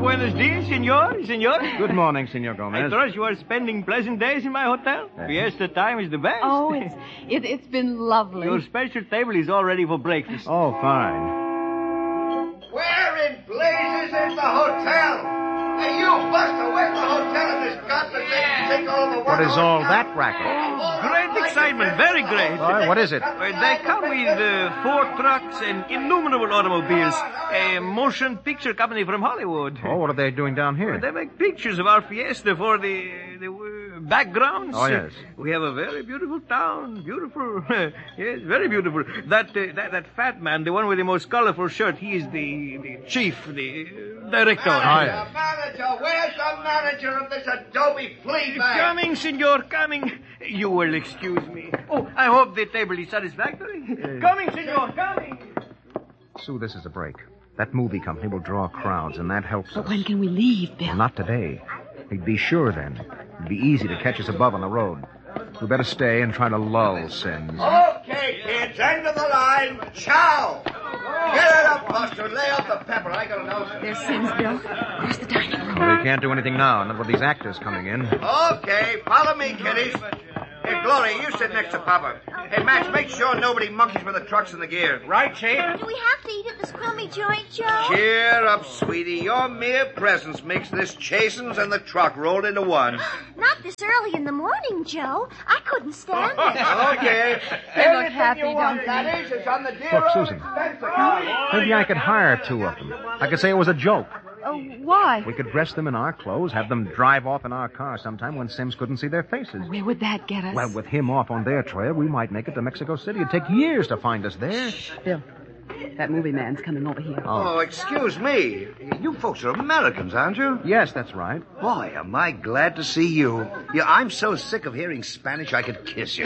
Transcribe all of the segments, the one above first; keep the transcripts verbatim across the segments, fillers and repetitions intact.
buenos dias, senor, senor. Good morning, Senor Gomez. I trust you are spending pleasant days in my hotel. Yes. Fiesta time is the best. Oh, it's it, it's been lovely. Your special table is all ready for breakfast. Oh, fine. Where in blazes is the hotel? Hey, you, Buster, where's the hotel in this godforsaken take all the What is all that racket? Great excitement, very great. All right, what is it? Uh, they come with uh, four trucks and innumerable automobiles. A motion picture company from Hollywood. Oh, what are they doing down here? They make pictures of our fiesta for the, the uh, backgrounds. Oh, yes. Uh, we have a very beautiful town. Beautiful. Yes, very beautiful. That, uh, that that fat man, the one with the most colorful shirt, he is the, the chief, the uh, director. Oh, yes. Manager, where's the manager of this Adobe flea bag? Coming, senor, coming. You will excuse me. Oh, I hope the table is satisfactory. Coming, senor, coming. Sue, this is a break. That movie company will draw crowds, and that helps But us. when can we leave, Bill? Well, not today. He'd be sure then. It'd be easy to catch us above on the road. We better stay and try to lull Sims. Okay, kids, end of the line. Ciao. Get it up, Buster. Lay out the pepper. I gotta know. There's Sims, Bill. Across the dining room. Well, we can't do anything now, not with these actors coming in. Okay, follow me, kiddies. Hey, Gloria, you sit next to Papa. Hey, Max, make sure nobody monkeys with the trucks and the gear. Right, Chief? Do we have to eat at this crummy joint, Joe? Cheer up, sweetie. Your mere presence makes this chasins and the truck rolled into one. Not this early in the morning, Joe. I couldn't stand it. Okay. They look happy, don't they? Ladies, it's on the dear Look, old Susan. expense account. Maybe I could hire two of them. I could say it was a joke. Oh, why? We could dress them in our clothes, have them drive off in our car sometime when Sims couldn't see their faces. Where would that get us? Well, with him off on their trail, we might make it to Mexico City. It'd take years to find us there. Bill, that movie man's coming over here. Oh, excuse me. You folks are Americans, aren't you? Yes, that's right. Boy, am I glad to see you. Yeah, I'm so sick of hearing Spanish I could kiss you.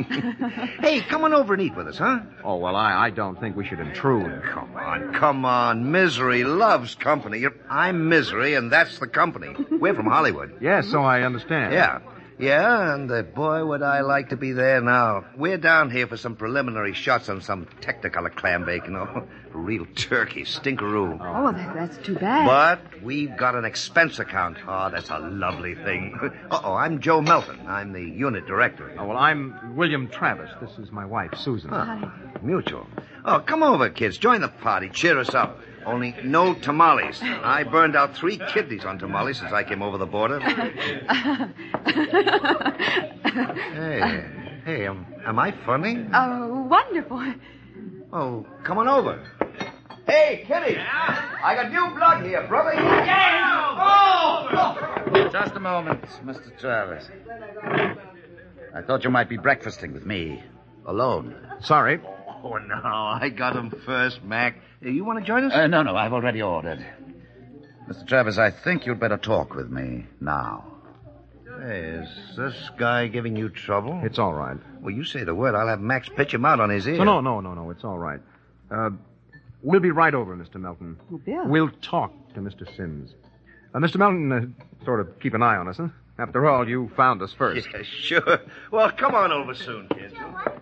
Hey, come on over and eat with us, huh? Oh, well, I, I don't think we should intrude. Come on, come on. Misery loves company. I'm Misery, and that's the company. We're from Hollywood. Yes, so I understand. Yeah. Yeah, and uh, boy, would I like to be there now. We're down here for some preliminary shots on some Technicolor clam bake, you know. Real turkey, stinkeroo. Oh, that, that's too bad. But we've got an expense account. Oh, that's a lovely thing. Uh-oh, I'm Joe Melton. I'm the unit director. Oh, well, I'm William Travis. This is my wife, Susan. Huh. Mutual. Oh, come over, kids. Join the party. Cheer us up. Only no tamales. I burned out three kidneys on tamales since I came over the border. Hey, hey, am, am I funny? Oh, wonderful. Oh, come on over. Hey, Kitty. I got new blood here, brother. Oh! Just a moment, Mister Travis. I thought you might be breakfasting with me. Alone. Sorry. Oh, no, I got him first, Mac. Hey, you want to join us? Uh, no, no, I've already ordered. Mister Travis, I think you'd better talk with me now. Hey, is this guy giving you trouble? It's all right. Well, you say the word. I'll have Max pitch him out on his ear. No, no, no, no, no. It's all right. Uh, we'll be right over, Mister Melton. Oh, Bill. We'll talk to Mister Sims. Uh, Mister Melton, uh, sort of keep an eye on us, huh? After all, you found us first. Yeah, sure. Well, come on over soon, kids.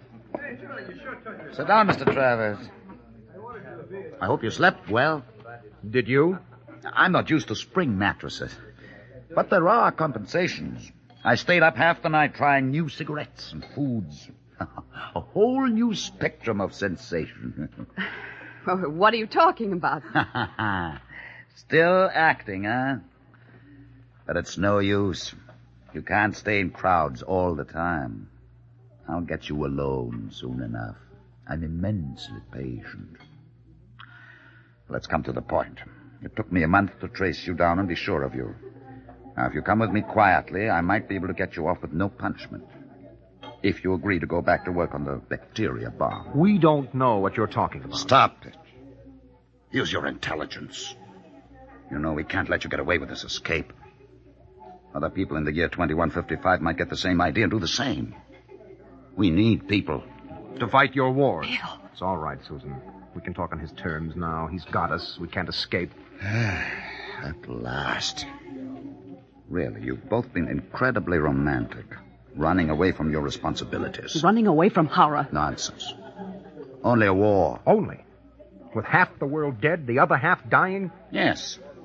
Sit down, Mister Travis. I hope you slept well. Did you? I'm not used to spring mattresses. But there are compensations. I stayed up half the night trying new cigarettes and foods. A whole new spectrum of sensation. Oh, what are you talking about? Still acting, huh? But it's no use. You can't stay in crowds all the time. I'll get you alone soon enough. I'm immensely patient. Let's come to the point. It took me a month to trace you down and be sure of you. Now, if you come with me quietly, I might be able to get you off with no punishment. If you agree to go back to work on the bacteria bomb. We don't know what you're talking about. Stop it. Use your intelligence. You know we can't let you get away with this escape. Other people in the year twenty-one fifty-five might get the same idea and do the same. We need people. To fight your wars. Bill. It's all right, Susan. We can talk on his terms now. He's got us. We can't escape. At last. Really, you've both been incredibly romantic. Running away from your responsibilities. Running away from horror. Nonsense. Only a war. Only. With half the world dead, the other half dying? Yes.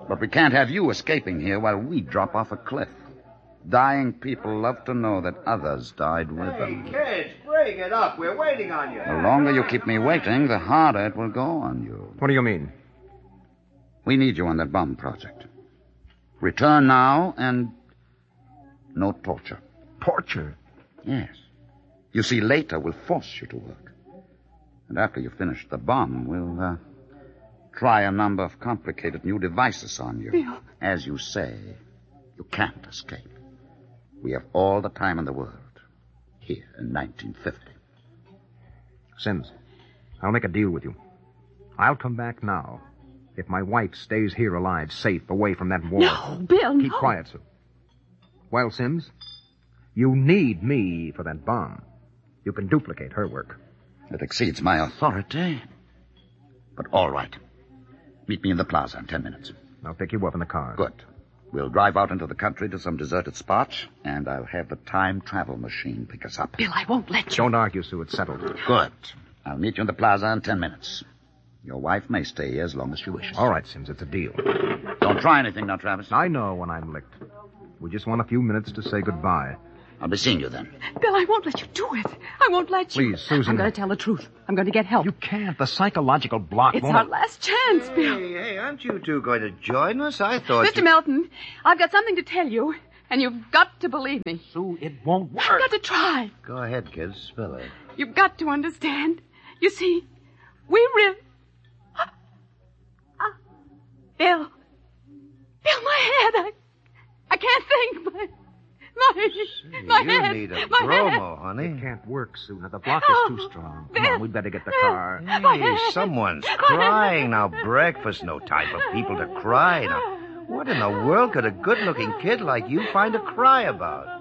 But we can't have you escaping here while we drop off a cliff. Dying people love to know that others died with them. Kids, bring it up. We're waiting on you. The longer you keep me waiting, the harder it will go on you. What do you mean? We need you on that bomb project. Return now and no torture. Torture? Yes. You see, later we'll force you to work. And after you finish the bomb, we'll uh, try a number of complicated new devices on you. Bill. As you say, you can't escape. We have all the time in the world. Here in nineteen fifty. Sims, I'll make a deal with you. I'll come back now if my wife stays here alive, safe, away from that war. No, Bill, Keep no. quiet, Sue. Well, Sims, you need me for that bomb. You can duplicate her work. It exceeds my authority. But all right. Meet me in the plaza in ten minutes. I'll pick you up in the car. Good. We'll drive out into the country to some deserted spot, and I'll have the time travel machine pick us up. Bill, I won't let you. Don't argue, Sue. It's settled. Good. I'll meet you in the plaza in ten minutes. Your wife may stay here as long as she wishes. All right, Sims. It's a deal. Don't try anything now, Travis. I know when I'm licked. We just want a few minutes to say goodbye. I'll be seeing you then. Bill, I won't let you do it. I won't let you. Please, Susan. I'm going to tell the truth. I'm going to get help. You can't. The psychological block It's won't... our last chance, Bill. Hey, hey, aren't you two going to join us? I thought Mister you... Melton, I've got something to tell you, and you've got to believe me. Sue, it won't work. You've got to try. Go ahead, kids. Spill it. You've got to understand. You see, we really... Ah, Bill. Bill, my head. I, I can't think. My... My, my you head. need a my bromo, head. honey. It can't work, Sue. Now, the block Oh, is too strong. Bill. Come on, we'd better get the car. Hey, someone's crying now. Breakfast, no time for people to cry now. What in the world could a good-looking kid like you find to cry about?